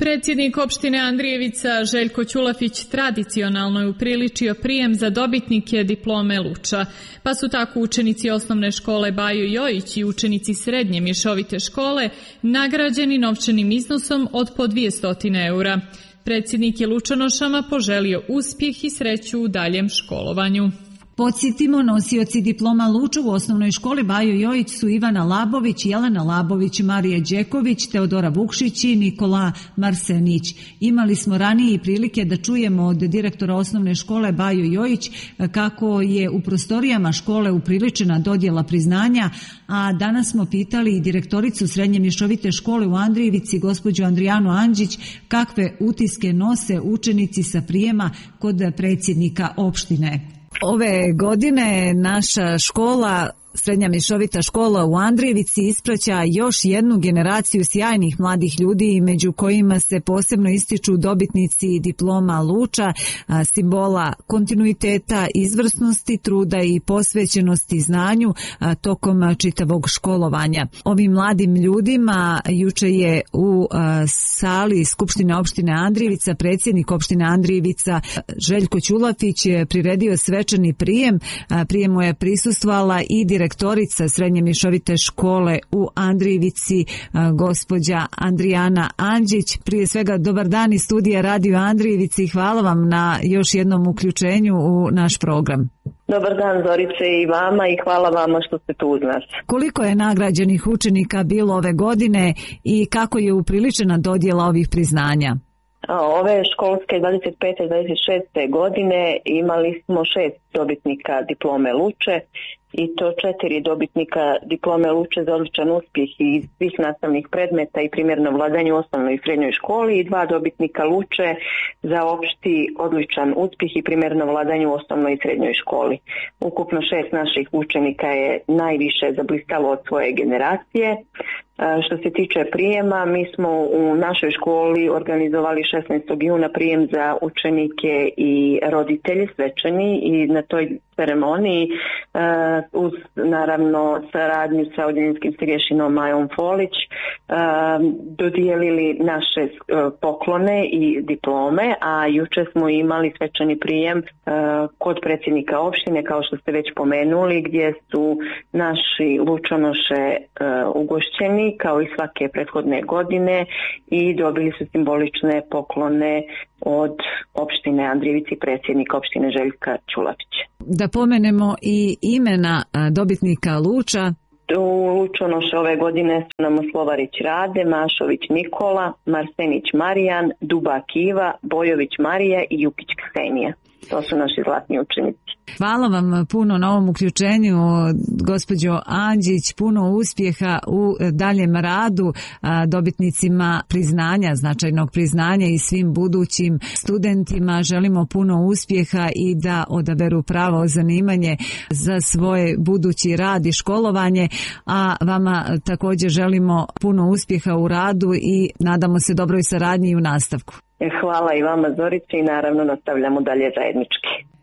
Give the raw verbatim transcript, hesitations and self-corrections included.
Predsjednik opštine Andrijevica Željko Ćulafić tradicionalno je upriličio prijem za dobitnike diplome Luča, pa su tako učenici osnovne škole Bajo Jojić i učenici srednje mješovite škole nagrađeni novčanim iznosom od po dvjesto eura. Predsjednik je Lučanošama poželio uspjeh i sreću u daljem školovanju. Podsjetimo, nosioci diploma Luča u osnovnoj školi Bajo Jojić su Ivana Labović, Jelena Labović, Marija Đeković, Teodora Vukšić i Nikola Marsenić. Imali smo ranije i prilike da čujemo od direktora osnovne škole Bajo Jojić kako je u prostorijama škole upriličena dodjela priznanja, a danas smo pitali i direktoricu srednje mješovite škole u Andrijevici, gospođu Andrijanu Andžić, kakve utiske nose učenici sa prijema kod predsjednika opštine. Ove godine naša škola, srednja mješovita škola u Andrijevici, ispraća još jednu generaciju sjajnih mladih ljudi, među kojima se posebno ističu dobitnici diploma Luča, simbola kontinuiteta, izvrsnosti, truda i posvećenosti znanju tokom čitavog školovanja. Ovim mladim ljudima juče je u sali Skupštine opštine Andrijevica predsjednik opštine Andrijevica Željko Ćulafić priredio svečani prijem. Prijemu je prisustvovala i direktorica srednje mješovite škole u Andrijevici, gospođa Andrijana Andžić. Prije svega, dobar dan iz studija Radio Andrijevici i hvala vam na još jednom uključenju u naš program. Dobar dan Zorice i vama i hvala vama što ste tu uz nas. Koliko je nagrađenih učenika bilo ove godine i kako je upriličena dodjela ovih priznanja? Ove školske dvadeset pete dvadeset šeste godine imali smo šest dobitnika diplome Luče i to četiri dobitnika diplome Luče za odličan uspjeh iz svih nastavnih predmeta i primjerno vladanje u osnovnoj i srednjoj školi i dva dobitnika Luče za opšti odličan uspjeh i primjerno vladanje u osnovnoj i srednjoj školi. Ukupno šest naših učenika je najviše zablistalo od svoje generacije. Što se tiče prijema, mi smo u našoj školi organizovali šesnaestog juna prijem za učenike i roditelje svečani i na toj ceremoniji uz naravno saradnju sa odjeljinskim starješinom Majom Folić dodijelili naše poklone i diplome, a juče smo imali svečani prijem kod predsjednika opštine, kao što ste već pomenuli, gdje su naši Lučanoše ugošćeni kao i svake prethodne godine i dobili su simbolične poklone od opštine Andrijevici, predsjednika opštine Željka Ćulafića. Da pomenemo i imena dobitnika Luča. U Lučanoše ove godine su nam Slovarić Rade, Mašović Nikola, Marsenić Marijan, Dubak Iva, Bojović Marija i Jukić Ksenija. To su naši zlatni učenici. Hvala vam puno na ovom uključenju, gospođo Andžić, puno uspjeha u daljem radu dobitnicima priznanja, značajnog priznanja i svim budućim studentima. Želimo puno uspjeha i da odaberu pravo zanimanje za svoj budući rad i školovanje, a vama također želimo puno uspjeha u radu i nadamo se dobroj saradnji u nastavku. Hvala i vama Zorice i naravno nastavljamo dalje zajednički.